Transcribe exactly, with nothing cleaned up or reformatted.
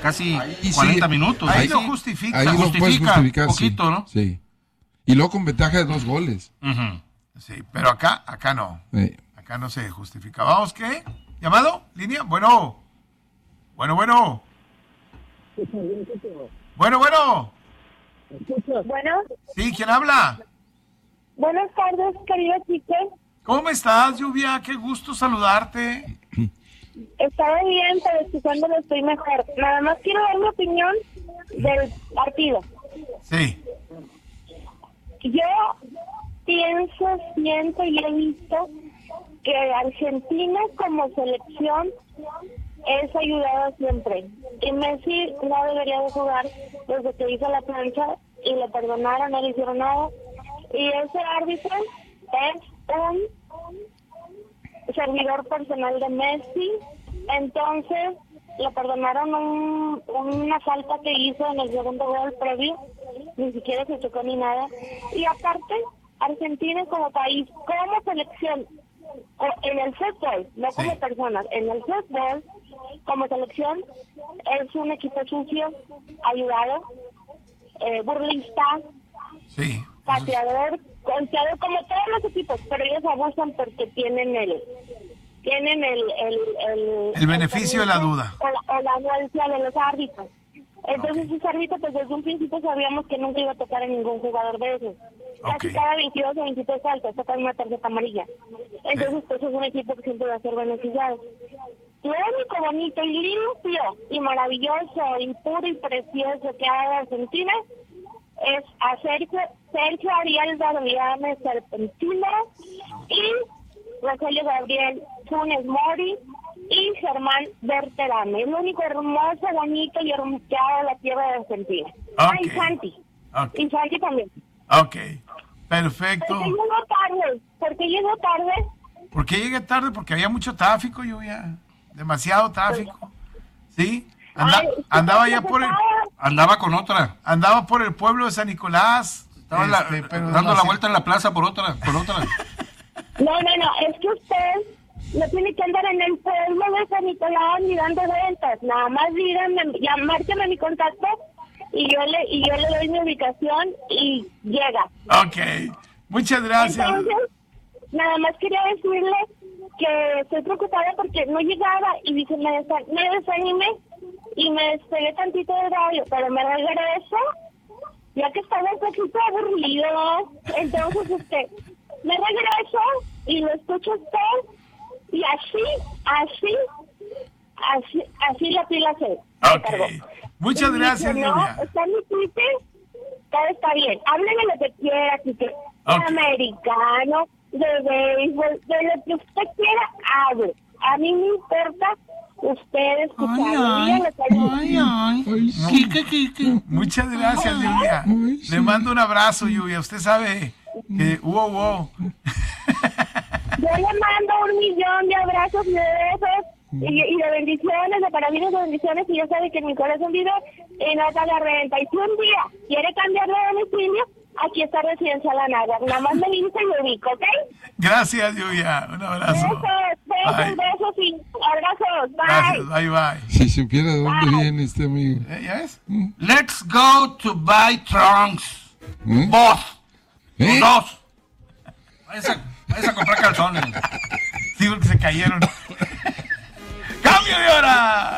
casi ahí cuarenta sí, minutos. Ahí, Ahí lo sí, justifica. Ahí lo puedes justifica justificar, poquito, sí, ¿no? Sí. Y luego con ventaja de dos goles. Uh-huh. Sí, pero acá, acá no. Sí. Acá no se justifica. ¿Vamos qué? ¿Llamado? ¿Línea? Bueno. Bueno, bueno. Bueno, bueno. Bueno, Sí, ¿quién habla? buenas tardes, querido Quique. ¿Cómo estás, Lluvia? Qué gusto saludarte. Estaba bien, pero escuchándolo estoy mejor. Nada más quiero dar mi opinión del partido. Sí. Yo pienso, siento y he visto que Argentina como selección es ayudada siempre. Y Messi no debería de jugar desde que hizo la plancha y le perdonaron, no le hicieron nada. Y ese árbitro es un servidor personal de Messi. Entonces le perdonaron un, una falta que hizo en el segundo gol previo. Ni siquiera se chocó ni nada. Y aparte, Argentina como país, como selección, en el fútbol, no como Sí. personas, en el fútbol, como selección, es un equipo sucio, ayudado, eh, burlista, Sí. pateador, golpeador, como todos los equipos, pero ellos abusan porque tienen el tienen el el, el, El beneficio de la duda. o la, o la anuencia de los árbitros. Entonces, ese árbitro, pues desde un principio sabíamos que nunca iba a tocar a ningún jugador de esos. Casi Ok. cada veintidós o veintitrés faltas tocan una tarjeta amarilla. Entonces, pues es un equipo que siempre va a ser beneficiado. Lo único bonito y limpio y maravilloso y puro y precioso que haga Argentina es a Sergio, Sergio Ariel Gavilanes Serpentina y Rogelio Gabriel Funes Mori y Germán Berterame. Es lo único hermoso, bonito y hermoseado de la tierra de Argentina. Ah, y Ok. Santi. Ok. Y Santi también. Ok. Perfecto. ¿Por qué llegó tarde? ¿Por qué llegó tarde? ¿Por qué llegué tarde? Porque había mucho tráfico, Lluvia. Demasiado tráfico. ¿Sí? Anda- Ay, andaba ya por el... Andaba con otra. Andaba por el pueblo de San Nicolás. Estaba en la- este, pero dando la demasiado- vuelta en la plaza por otra, por otra. No, no, no, es que usted no tiene que andar en el pueblo de San Nicolás ni dando vueltas. Nada más díganme, ya márqueme mi contacto y yo le y yo le doy mi ubicación y llega. Ok. Muchas gracias. Entonces, nada más quería decirle que estoy preocupada porque no llegaba y dice, me, desa- me desanimé y me despegué tantito del radio, pero me regreso, ya que estaba un poquito aburrido. Entonces, este, me regreso y lo escucho a usted y así, así, así, así la pila se, se cargó. Ok. Muchas Y gracias, dice, no, Lluvia. está en mi Twitter, todo está bien. Hábleme lo que quiera, Quique. De Ok. americano, de béisbol, de lo que usted quiera, hable. A mí me importa usted escuchar. Ay, Dígale, cariño. ay, ay. Ay, sí. Quique, Quique. Muchas gracias, Lluvia. Ay, sí. Le mando un abrazo, Lluvia. Usted sabe que... Wow, wow. Yo le mando un millón de abrazos y de besos y, y de bendiciones, de parabienes de bendiciones, y ya sabe que en mi corazón vive y no paga renta. Y si un día quiere cambiar de domicilio, aquí está Residencia La Nagua. Nada más me dice y me ubico, ¿ok? Gracias, Lluvia. Un abrazo. Besos, besos, Bye. besos y abrazos. Bye. Gracias. Bye, bye. Si supiera de dónde Bye. viene este amigo. ¿Eh, ¿Ya ves? Let's go to buy trunks. ¿Eh? Vos. ¿Eh? Los dos. Vayas a, vayas a comprar calzones. Sí, porque se cayeron. ¡Cambio de hora!